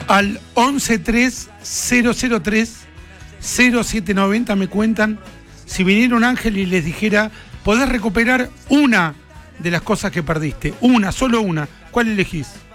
Al 1130030790 me cuentan si viniera un ángel y les dijera, podés recuperar una de las cosas que perdiste. Una, solo una. ¿Cuál elegís?